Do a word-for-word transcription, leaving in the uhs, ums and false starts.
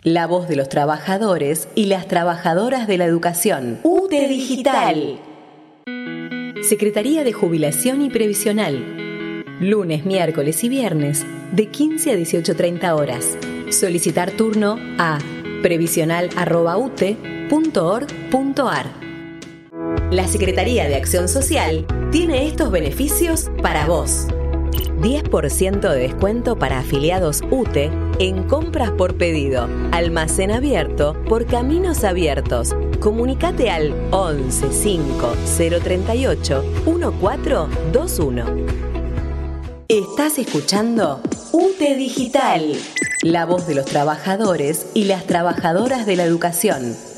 La voz de los trabajadores y las trabajadoras de la educación. U T E Digital. Secretaría de Jubilación y Previsional. Lunes, miércoles y viernes de quince a dieciocho treinta horas. Solicitar turno a previsional arroba u t e punto org punto a r. La Secretaría de Acción Social tiene estos beneficios para vos. diez por ciento de descuento para afiliados U T E en compras por pedido. Almacén abierto por Caminos Abiertos. Comunicate al once cinco cero treinta y ocho catorce veintiuno. Estás escuchando U T E Digital, la voz de los trabajadores y las trabajadoras de la educación.